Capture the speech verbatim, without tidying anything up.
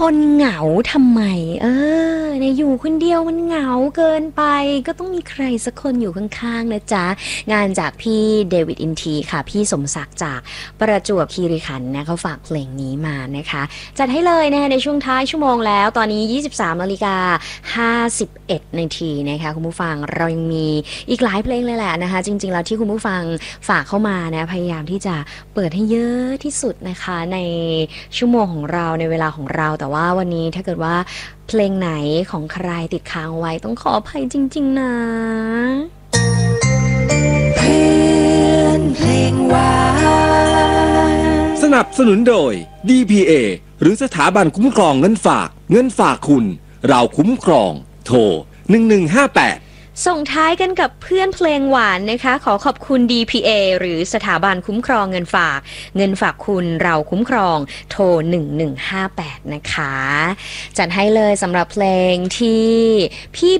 นเหงาทำไมเออเนี่ยอยู่คนเดียวมันเหงาเกินไปก็ต้องมีใครสักคนอยู่ข้างๆนะจ๊ะงานจากพี่เดวิดอินทีค่ะพี่สมศักดิ์จากประจวบคีรีขันธ์นะเขาฝากเพลงนี้มานะคะจัดให้เลยนะคะในช่วงท้ายชั่วโมงแล้วตอนนี้ยี่สิบสามนาฬิกาห้าสิบเอ็ดนาทีนะคะคุณผู้ฟังเรายังมีอีกหลายเพลงเลยแหละนะคะจริงๆแล้วที่คุณผู้ฟังฝากเข้ามานะพยายามที่จะเปิดให้เยอะที่สุดนะคะในชั่วโมงของเราในเวลาของเราแต่ว่าวันนี้ถ้าเกิดว่าเพลงไหนของใครติดค้างไว้ต้องขออภัยจริงๆนะเพื่อนเพลงหวานสนับสนุนโดย ดี พี เอ หรือสถาบันคุ้มครองเงินฝากเงินฝากคุณเราคุ้มครองโทรหนึ่งหนึ่งห้าแปดส่งท้ายกันกับเพื่อนเพลงหวานนะคะขอขอบคุณ ดี พี เอ หรือสถาบันคุ้มครองเงินฝากเงินฝากคุณเราคุ้มครองโทรหนึ่งหนึ่งห้าแปดนะคะจัดให้เลยสำหรับเพลงที่พี่